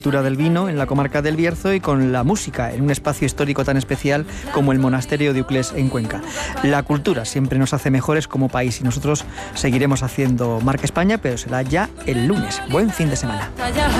del vino en la comarca del Bierzo y con la música en un espacio histórico tan especial como el Monasterio de Uclés en Cuenca. La cultura siempre nos hace mejores como país y nosotros seguiremos haciendo Marca España, pero será ya el lunes. Buen fin de semana.